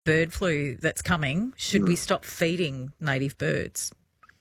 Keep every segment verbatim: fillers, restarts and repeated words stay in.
bird flu that's coming, should we stop feeding native birds?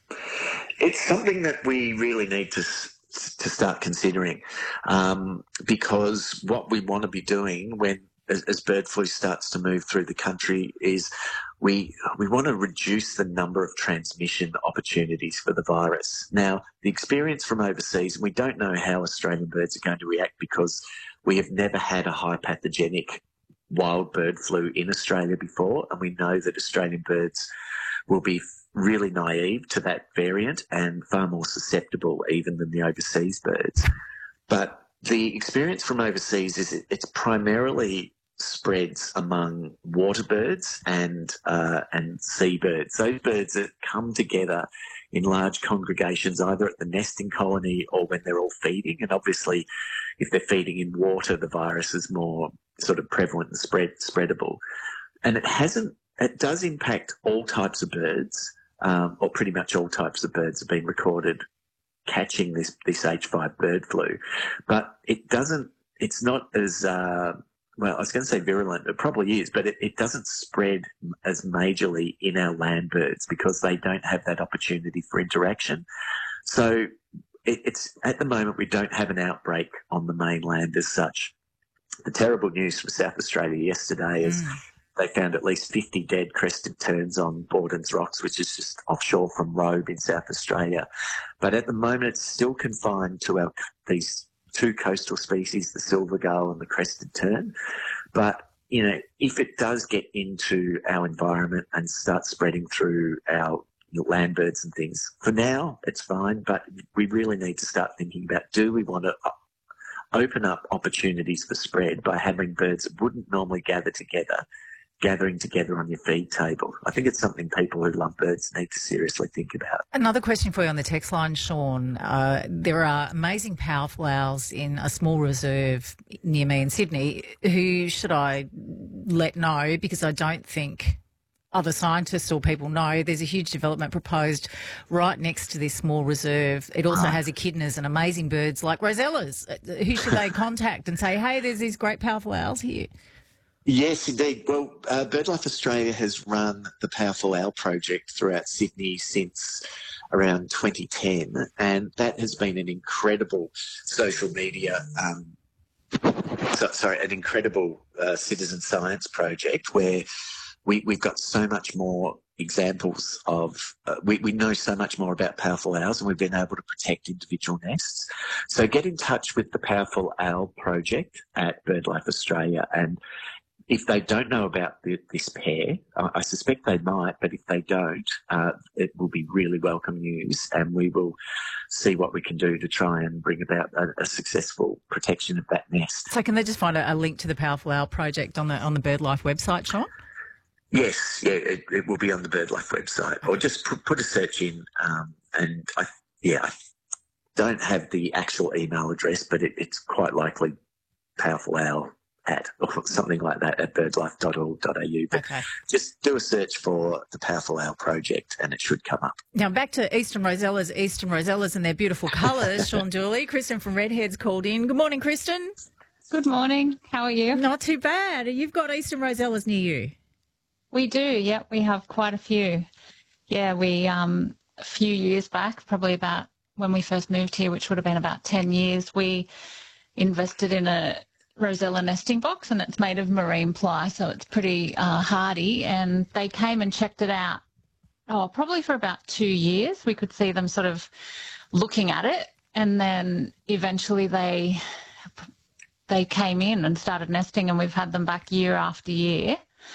It's something that we really need to to start considering, um, because what we want to be doing when as, as bird flu starts to move through the country is we we want to reduce the number of transmission opportunities for the virus. Now, the experience from overseas, we don't know how Australian birds are going to react because we have never had a high pathogenic wild bird flu in Australia before, and we know that Australian birds will be really naive to that variant and far more susceptible even than the overseas birds. But the experience from overseas is it, it's primarily spreads among water birds and uh, and seabirds. Those birds that come together in large congregations either at the nesting colony or when they're all feeding. And obviously, if they're feeding in water, the virus is more sort of prevalent and spread spreadable. And it hasn't. It does impact all types of birds, um, or pretty much all types of birds have been recorded catching this, this H five bird flu. But it doesn't, it's not as, uh, well, I was going to say virulent, it probably is, but it, it doesn't spread as majorly in our land birds because they don't have that opportunity for interaction. So it, it's, at the moment, we don't have an outbreak on the mainland as such. The terrible news from South Australia yesterday is mm. they found at least fifty dead crested terns on Borden's Rocks, which is just offshore from Robe in South Australia. But at the moment, it's still confined to our these two coastal species, the silver gull and the crested tern. But, you know, if it does get into our environment and start spreading through our land birds and things, for now, it's fine. But we really need to start thinking about, do we want to open up opportunities for spread by having birds that wouldn't normally gather together gathering together on your feed table? I think it's something people who love birds need to seriously think about. Another question for you on the text line, Sean. Uh, there are amazing powerful owls in a small reserve near me in Sydney. Who should I let know? Because I don't think other scientists or people know. There's a huge development proposed right next to this small reserve. It also oh. has echidnas and amazing birds like rosellas. Who should they contact and say, hey, there's these great powerful owls here? Yes, indeed. Well, uh, BirdLife Australia has run the Powerful Owl Project throughout Sydney since around twenty ten, and that has been an incredible social media, um, so, sorry, an incredible uh, citizen science project where we, we've got so much more examples of, uh, we, we know so much more about powerful owls and we've been able to protect individual nests. So get in touch with the Powerful Owl Project at BirdLife Australia, and if they don't know about the, this pair, I, I suspect they might, but if they don't, uh, it will be really welcome news, and we will see what we can do to try and bring about a, a successful protection of that nest. So can they just find a, a link to the Powerful Owl Project on the on the BirdLife website, Sean? Yes, yeah, it, it will be on the BirdLife website, or just put, put a search in, um, and I, yeah, I don't have the actual email address, but it, it's quite likely Powerful Owl at or something like that at birdlife dot org dot a u. But okay. just do a search for the Powerful Owl Project and it should come up. Now back to Eastern Rosellas, Eastern Rosellas and their beautiful colours. Sean Dooley, Kristen from Redheads called in. Good morning, Kristen. Good morning. How are you? Not too bad. You've got Eastern Rosellas near you. We do, yeah. We have quite a few. Yeah, we, um, a few years back, probably about when we first moved here, which would have been about ten years, we invested in a Rosella nesting box, and it's made of marine ply, so it's pretty uh, hardy. And they came and checked it out, oh, probably for about two years. We could see them sort of looking at it, and then eventually they they came in and started nesting, and we've had them back year after year.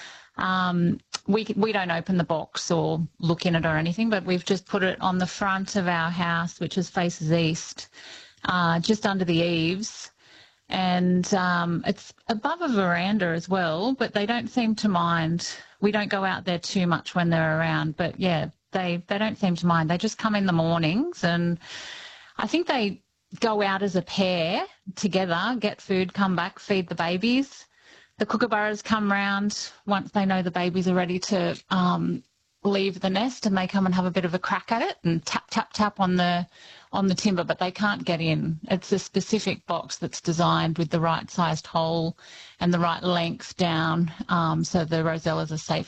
Um, we we don't open the box or look in it or anything, but we've just put it on the front of our house, which is faces east, uh, just under the eaves. And um, it's above a veranda as well, but they don't seem to mind. We don't go out there too much when they're around, but, yeah, they, they don't seem to mind. They just come in the mornings, and I think they go out as a pair together, get food, come back, feed the babies. The kookaburras come round once they know the babies are ready to um, leave the nest and they come and have a bit of a crack at it and tap, tap, tap on the on the timber, but they can't get in. It's a specific box that's designed with the right sized hole and the right length down, um, so the rosellas are safe